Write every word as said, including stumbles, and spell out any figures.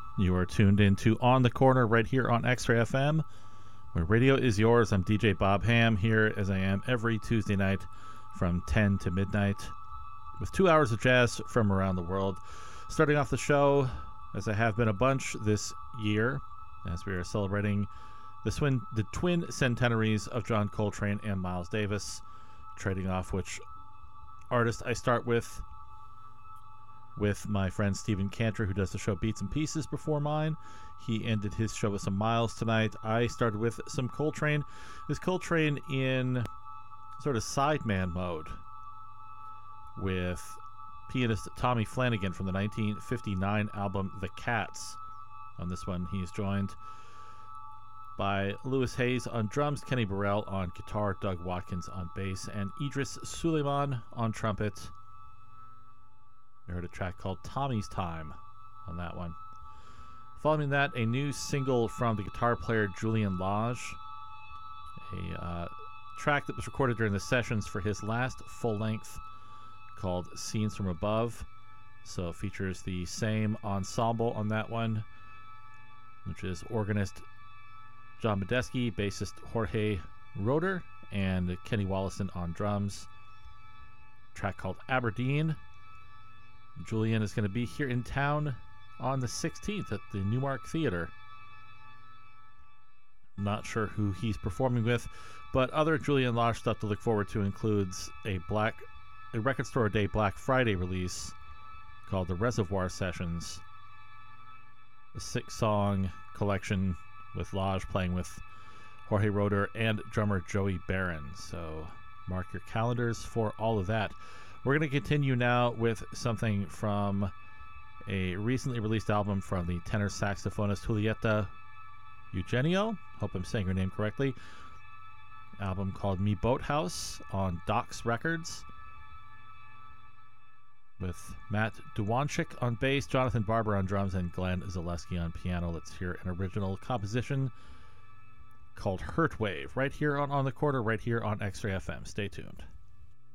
You are tuned into On the Corner right here on X-Ray F M, where radio is yours. I'm D J Bob Ham, here as I am every Tuesday night from ten to midnight with two hours of jazz from around the world. Starting off the show, as I have been a bunch this year, as we are celebrating the twin, the twin centenaries of John Coltrane and Miles Davis, trading off which artist I start with. With my friend Stephen Cantor, who does the show Beats and Pieces before mine. He ended his show with some Miles tonight. I started with some Coltrane. This Coltrane in sort of sideman mode with pianist Tommy Flanagan from the nineteen fifty-nine album The Cats. On this one, he's joined by Louis Hayes on drums, Kenny Burrell on guitar, Doug Watkins on bass, and Idris Suleiman on trumpet. We heard a track called Tommy's Time on that one. Following that, a new single from the guitar player Julian Lage, a uh, track that was recorded during the sessions for his last full length called Scenes from Above. So it features the same ensemble on that one, which is organist John Medeski, bassist Jorge Roeder, and Kenny Wollesen on drums. A track called Aberdeen. Julian is going to be here in town on the sixteenth at the Newmark Theater. Not sure who he's performing with, but other Julian Lage stuff to look forward to includes a black, a Record Store Day Black Friday release called The Reservoir Sessions, a six-song collection with Lage playing with Jorge Roeder and drummer Joey Barron. So mark your calendars for all of that. We're going to continue now with something from a recently released album from the tenor saxophonist Julieta Eugenio. Hope I'm saying her name correctly. Album called Me Boathouse on Docs Records, with Matt Duwanchik on bass, Jonathan Barber on drums, and Glenn Zaleski on piano. Let's hear an original composition called Hurt Wave right here on On the Quarter, right here on X-Ray F M. Stay tuned.